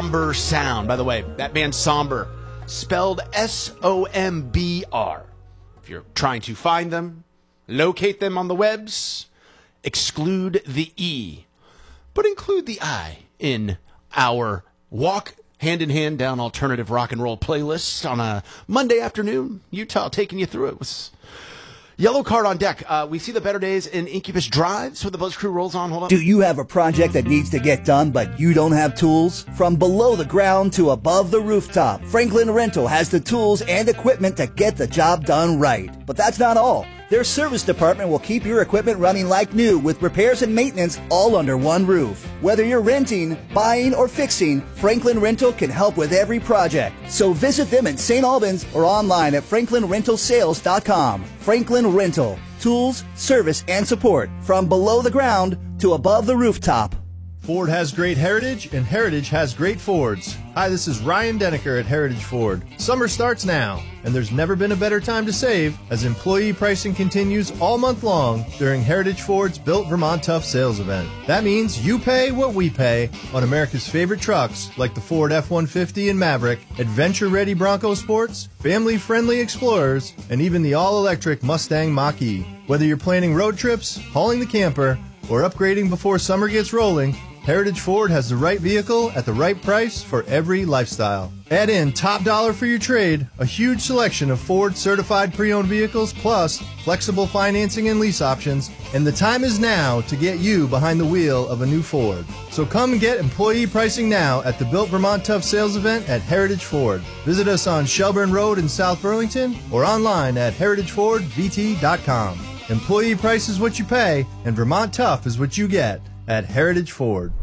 Somber Sound. By the way, that band Somber, spelled S-O-M-B-R. If you're trying to find them, locate them on the webs, exclude the E, but include the I in our walk hand-in-hand down alternative rock and roll playlist on a Monday afternoon. Utah taking you through it. Yellow card on deck. We see the better days in Incubus Drives when the Buzz Crew rolls on. Hold on. Do you have a project that needs to get done, but you don't have tools? From below the ground to above the rooftop, Franklin Rental has the tools and equipment to get the job done right. But that's not all. Their service department will keep your equipment running like new with repairs and maintenance all under one roof. Whether you're renting, buying, or fixing, Franklin Rental can help with every project. So visit them in St. Albans or online at franklinrentalsales.com. Franklin Rental. Tools, service, and support from below the ground to above the rooftop. Ford has great heritage, and heritage has great Fords. Hi, this is Ryan Denneker at Heritage Ford. Summer starts now, and there's never been a better time to save as employee pricing continues all month long during Heritage Ford's Built Vermont Tough sales event. That means you pay what we pay on America's favorite trucks like the Ford F-150 and Maverick, adventure-ready Bronco Sports, family-friendly Explorers, and even the all-electric Mustang Mach-E. Whether you're planning road trips, hauling the camper, or upgrading before summer gets rolling, Heritage Ford has the right vehicle at the right price for every lifestyle. Add in top dollar for your trade, a huge selection of Ford certified pre-owned vehicles, plus flexible financing and lease options, and the time is now to get you behind the wheel of a new Ford. So come and get employee pricing now at the Built Vermont Tough sales event at Heritage Ford. Visit us on Shelburne Road in South Burlington or online at heritagefordvt.com. Employee price is what you pay, and Vermont Tough is what you get at Heritage Ford.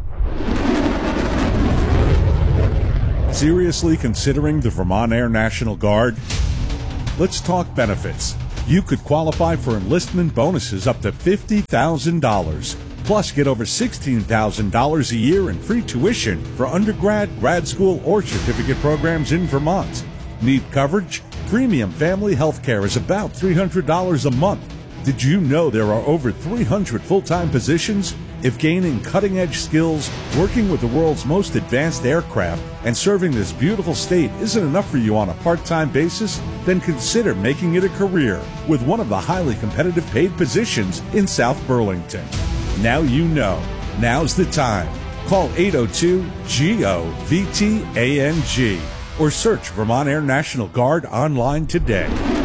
Seriously considering the Vermont Air National Guard? Let's talk benefits. You could qualify for enlistment bonuses up to $50,000. Plus, get over $16,000 a year in free tuition for undergrad, grad school, or certificate programs in Vermont. Need coverage? Premium family health care is about $300 a month. Did you know there are over 300 full-time positions? If gaining cutting-edge skills, working with the world's most advanced aircraft, and serving this beautiful state isn't enough for you on a part-time basis, then consider making it a career with one of the highly competitive paid positions in South Burlington. Now you know. Now's the time. Call 802-GO-VTANG or search Vermont Air National Guard online today.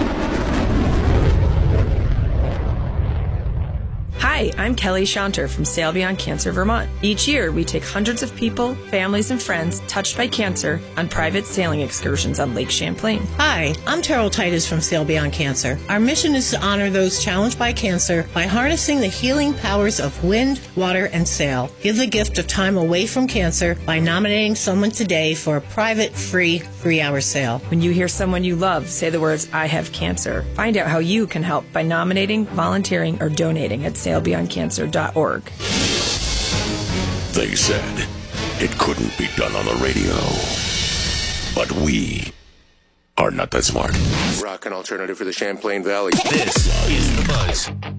Hi, I'm Kelly Shanter from Sail Beyond Cancer Vermont. Each year, we take hundreds of people, families, and friends touched by cancer on private sailing excursions on Lake Champlain. Hi, I'm Terrell Titus from Sail Beyond Cancer. Our mission is to honor those challenged by cancer by harnessing the healing powers of wind, water, and sail. Give the gift of time away from cancer by nominating someone today for a private, free 3-hour sail. When you hear someone you love say the words, "I have cancer," find out how you can help by nominating, volunteering, or donating at sailbeyondcancer.org. They said it couldn't be done on the radio. But we are not that smart. Rock and alternative for the Champlain Valley. This is The Buzz.